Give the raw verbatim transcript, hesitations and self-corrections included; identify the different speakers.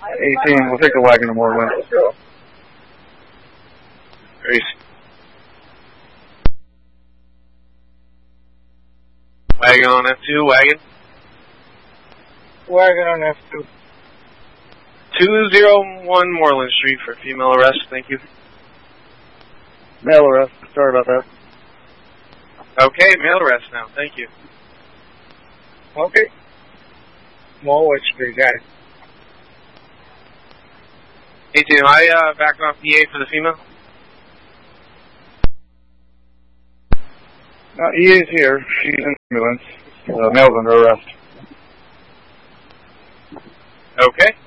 Speaker 1: eighteen, we'll take the wagon to Moreland.
Speaker 2: Grace. Wagon on F two, wagon.
Speaker 3: Wagon on F two.
Speaker 2: two oh one Moreland Street for female arrest, thank you.
Speaker 1: Male arrest, sorry about that.
Speaker 2: Okay, male arrest now, thank you.
Speaker 3: Okay. Moreland Street, got it.
Speaker 2: eighteen, am I uh, back off P A for the female?
Speaker 1: Uh, E A's here. She's in the ambulance. Uh, male's under arrest.
Speaker 2: Okay.